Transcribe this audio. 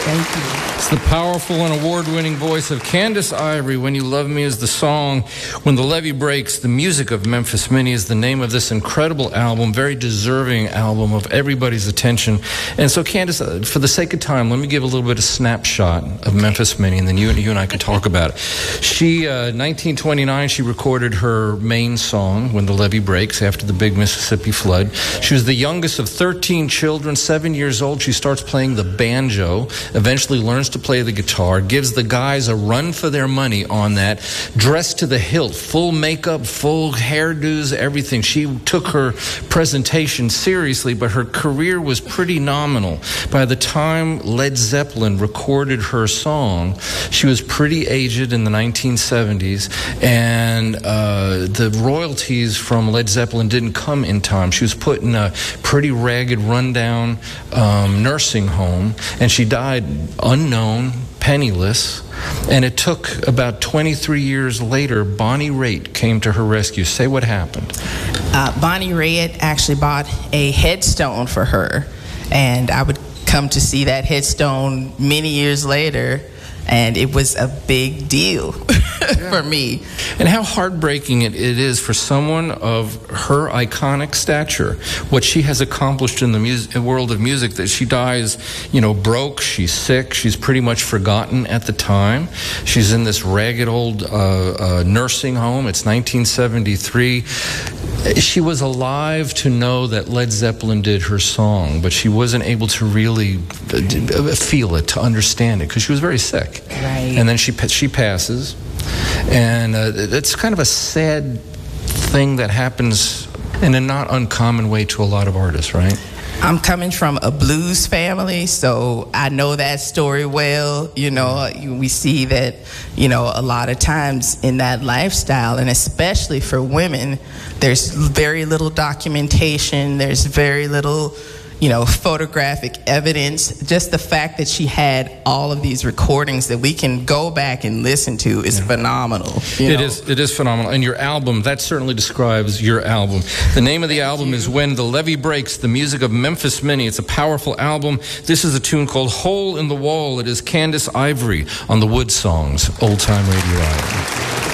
Thank you. It's the powerful and award-winning voice of Candace Ivory. When You Love Me is the song. When the Levee Breaks, the music of Memphis Minnie is the name of this incredible album, very deserving album of everybody's attention. And so, Candace, for the sake of time, let me give a little bit of snapshot of Memphis Minnie, and then you and I could talk about it. She, 1929, she recorded her main song, When the Levee Breaks, after the big Mississippi flood. She was the youngest of 13 children, 7 years old. She starts playing the banjo, eventually learns to play the guitar, gives the guys a run for their money on that, dressed to the hilt, full makeup, full hairdos, everything. She took her presentation seriously, but her career was pretty nominal. By the time Led Zeppelin recorded her song, she was pretty aged in the 1970s, and the royalties from Led Zeppelin didn't come in time. She was put in a pretty ragged, rundown nursing home, and she died unknown, penniless. And it took about 23 years later, Bonnie Raitt came to her rescue. Say what happened. Bonnie Raitt actually bought a headstone for her, and I would come to see that headstone many years later, and it was a big deal for me. And how heartbreaking it is for someone of her iconic stature, what she has accomplished in the world of music, that she dies, broke, she's sick, she's pretty much forgotten at the time. She's in this ragged old nursing home. It's 1973. She was alive to know that Led Zeppelin did her song, but she wasn't able to really feel it, to understand it, because she was very sick. Right. And then she passes, and it's kind of a sad thing that happens in a not uncommon way to a lot of artists, right? I'm coming from a blues family, so I know that story well. We see that, a lot of times in that lifestyle, and especially for women, there's very little documentation, there's very little, photographic evidence. Just the fact that she had all of these recordings that we can go back and listen to is phenomenal. It is phenomenal. And your album, that certainly describes your album. The name of the album is When the Levee Breaks, the music of Memphis Minnie. It's a powerful album. This is a tune called Hole in the Wall. It is Candace Ivory on the Wood Songs, Old Time Radio Hour.